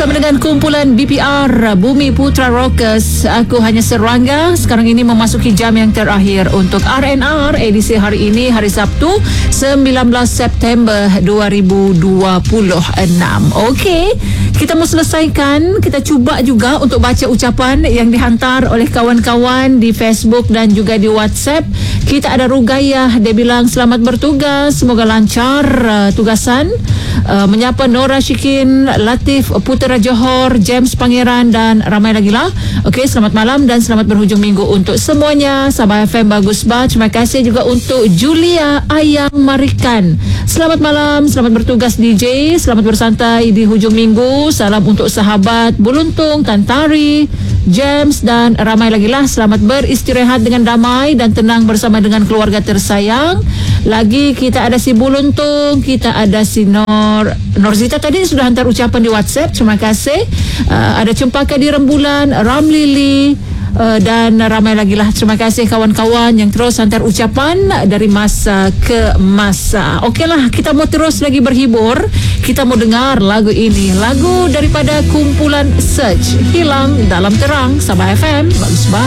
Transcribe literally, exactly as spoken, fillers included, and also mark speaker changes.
Speaker 1: bersama dengan kumpulan B P R Bumi Putra Rockers. Aku hanya serangga. Sekarang ini memasuki jam yang terakhir untuk R and R edisi hari ini, hari Sabtu sembilan belas September dua ribu dua puluh enam. Okey, kita mau selesaikan. Kita cuba juga untuk baca ucapan yang dihantar oleh kawan-kawan di Facebook dan juga di WhatsApp. Kita ada Rugayah, dia bilang selamat bertugas, semoga lancar uh, tugasan. Uh, menyapa Nora Syikin, Latif Putera Johor, James Pangeran dan ramai lagi lah. Okey, selamat malam dan selamat berhujung minggu untuk semuanya. Sabah F M bagus bah. Terima kasih juga untuk Julia Ayang Marikan. Selamat malam, selamat bertugas D J, selamat bersantai di hujung minggu. Salam untuk sahabat Buluntung, Tantari, James dan ramai lagi lah. Selamat beristirahat dengan damai dan tenang bersama dengan keluarga tersayang. Lagi kita ada si Buluntung, kita ada si Nor Norzita tadi sudah hantar ucapan di WhatsApp. Terima kasih. Uh, ada Cempaka di Rembulan, Ramlili uh, dan ramai lagi lah. Terima kasih kawan-kawan yang terus hantar ucapan dari masa ke masa. Okeylah, kita mau terus lagi berhibur. Kita mau dengar lagu ini, lagu daripada kumpulan Search, Hilang Dalam Terang. Sabah F M bagus banget.